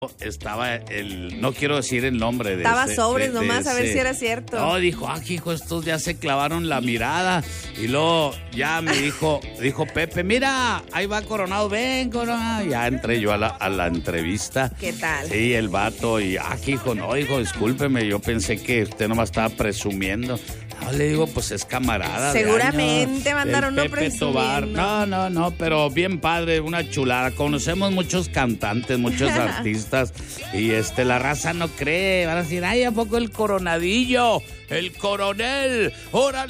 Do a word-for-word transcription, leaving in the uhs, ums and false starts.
estaba el, no quiero decir el nombre de Estaba ese, sobres de, de nomás, a ver ese. si era cierto. No, dijo, ah, hijo, estos ya se clavaron la mirada. Y luego ya me dijo, dijo Pepe, mira, ahí va Coronado, ven, Coronado. Ya entré yo a la, a la entrevista. ¿Qué tal? Sí, el vato, y, ah, hijo, no, hijo, discúlpeme, yo pensé que usted nomás estaba presumiendo. No, le digo, pues es camarada. Seguramente de años, mandaron el uno Pepe Tobar. presumiendo. No, no, no, pero bien padre, una chulada. Conocemos muchos cantantes, muchos artistas, y este, la raza no cree. Van a decir, ay, ¿a poco el Coronadillo? El Coronel, órale.